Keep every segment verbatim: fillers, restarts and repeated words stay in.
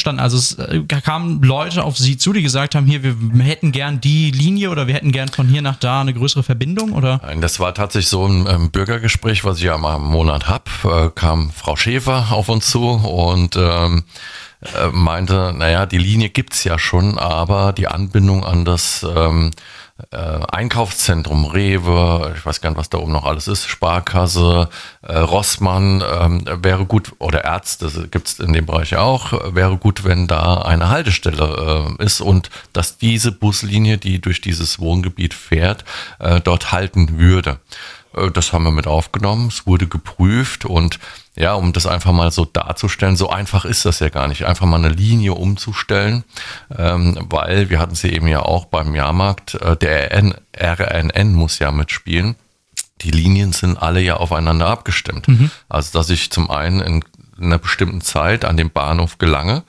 entstanden? Also es äh, kamen Leute auf Sie zu, die gesagt haben, hier, wir hätten gern die Linie oder wir hätten gern von hier nach da eine größere Verbindung, oder? Nein, das war tatsächlich so ein ähm, Bürgergespräch, was ich ja mal im Monat habe. Äh, kam Frau Schäfer auf uns zu und ähm, äh, meinte, naja, die Linie gibt's ja schon, aber die Anbindung an das ähm, äh, Einkaufszentrum, Rewe, ich weiß gar nicht, was da oben noch alles ist, Sparkasse, äh, Rossmann, ähm, wäre gut, oder Ärzte gibt's in dem Bereich auch, wäre gut, wenn da eine Haltestelle äh, ist und dass diese Buslinie, die durch dieses Wohngebiet fährt, äh, dort halten würde. Das haben wir mit aufgenommen, es wurde geprüft und ja, um das einfach mal so darzustellen, so einfach ist das ja gar nicht, einfach mal eine Linie umzustellen, ähm, weil wir hatten sie eben ja auch beim Jahrmarkt, äh, der R N N muss ja mitspielen, die Linien sind alle ja aufeinander abgestimmt, mhm. Also dass ich zum einen in einer bestimmten Zeit an den Bahnhof gelange,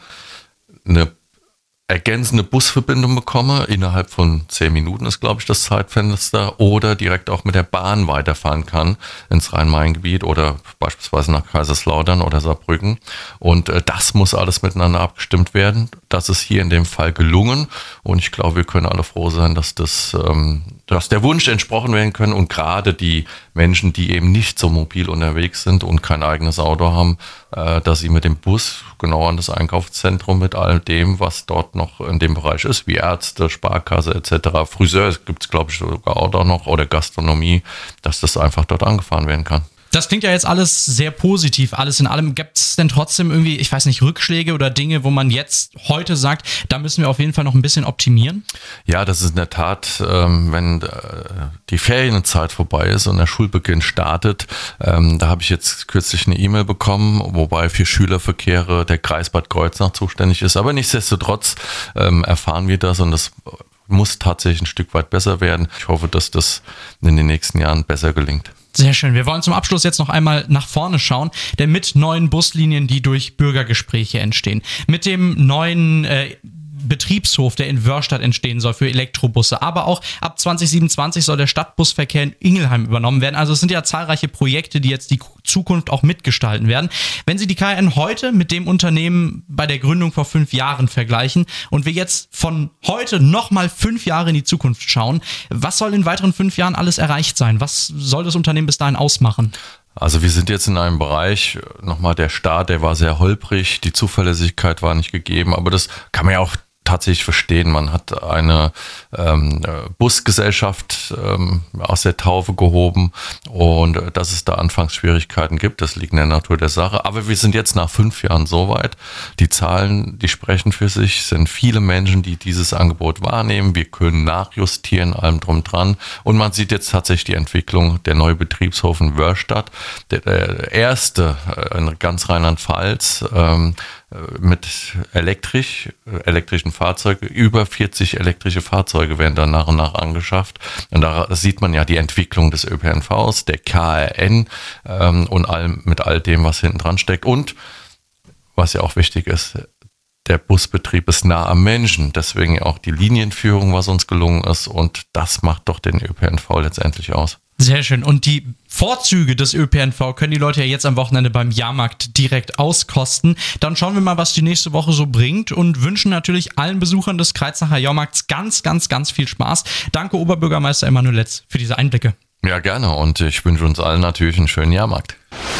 eine ergänzende Busverbindung bekomme, innerhalb von zehn Minuten ist, glaube ich, das Zeitfenster, oder direkt auch mit der Bahn weiterfahren kann ins Rhein-Main-Gebiet oder beispielsweise nach Kaiserslautern oder Saarbrücken. Und äh, das muss alles miteinander abgestimmt werden. Das ist hier in dem Fall gelungen und ich glaube, wir können alle froh sein, dass das, ähm, dass der Wunsch entsprochen werden können und gerade die Menschen, die eben nicht so mobil unterwegs sind und kein eigenes Auto haben, äh, dass sie mit dem Bus genau an das Einkaufszentrum mit all dem, was dort noch in dem Bereich ist, wie Ärzte, Sparkasse et cetera, Friseur gibt es, glaube ich, sogar auch noch, oder Gastronomie, dass das einfach dort angefahren werden kann. Das klingt ja jetzt alles sehr positiv, alles in allem. Gibt es denn trotzdem irgendwie, ich weiß nicht, Rückschläge oder Dinge, wo man jetzt heute sagt, da müssen wir auf jeden Fall noch ein bisschen optimieren? Ja, das ist in der Tat, ähm, wenn äh, die Ferienzeit vorbei ist und der Schulbeginn startet, ähm, da habe ich jetzt kürzlich eine E-Mail bekommen, wobei für Schülerverkehre der Kreis Bad Kreuznach zuständig ist. Aber nichtsdestotrotz ähm, erfahren wir das und das muss tatsächlich ein Stück weit besser werden. Ich hoffe, dass das in den nächsten Jahren besser gelingt. Sehr schön. Wir wollen zum Abschluss jetzt noch einmal nach vorne schauen, denn mit neuen Buslinien, die durch Bürgergespräche entstehen, mit dem neuen äh, Betriebshof, der in Wörrstadt entstehen soll für Elektrobusse, aber auch ab zwanzig siebenundzwanzig soll der Stadtbusverkehr in Ingelheim übernommen werden. Also es sind ja zahlreiche Projekte, die jetzt die Zukunft auch mitgestalten werden. Wenn Sie die K N heute mit dem Unternehmen bei der Gründung vor fünf Jahren vergleichen und wir jetzt von heute nochmal fünf Jahre in die Zukunft schauen, was soll in den weiteren fünf Jahren alles erreicht sein? Was soll das Unternehmen bis dahin ausmachen? Also wir sind jetzt in einem Bereich, nochmal der Start, der war sehr holprig, die Zuverlässigkeit war nicht gegeben, aber das kann man ja auch tatsächlich verstehen. Man hat eine ähm, Busgesellschaft ähm, aus der Taufe gehoben und äh, dass es da anfangs Schwierigkeiten gibt, das liegt in der Natur der Sache. Aber wir sind jetzt nach fünf Jahren so weit. Die Zahlen, die sprechen für sich, es sind viele Menschen, die dieses Angebot wahrnehmen. Wir können nachjustieren, allem drum dran. Und man sieht jetzt tatsächlich die Entwicklung der neue Betriebshof in Wörrstadt. Der, der erste äh, in ganz Rheinland-Pfalz, ähm, mit elektrisch, elektrischen Fahrzeugen. Über vierzig elektrische Fahrzeuge werden dann nach und nach angeschafft. Und da sieht man ja die Entwicklung des Ö P N Vs, der K R N ähm, und allem, mit all dem, was hinten dran steckt. Und was ja auch wichtig ist, der Busbetrieb ist nah am Menschen. Deswegen auch die Linienführung, was uns gelungen ist. Und das macht doch den Ö P N V letztendlich aus. Sehr schön. Und die Vorzüge des Ö P N V können die Leute ja jetzt am Wochenende beim Jahrmarkt direkt auskosten. Dann schauen wir mal, was die nächste Woche so bringt und wünschen natürlich allen Besuchern des Kreuznacher Jahrmarkts ganz, ganz, ganz viel Spaß. Danke, Oberbürgermeister Emanuel Letz, für diese Einblicke. Ja, gerne. Und ich wünsche uns allen natürlich einen schönen Jahrmarkt.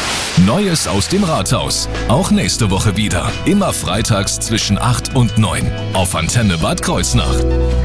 Neues aus dem Rathaus. Auch nächste Woche wieder. Immer freitags zwischen acht und neun. Auf Antenne Bad Kreuznach.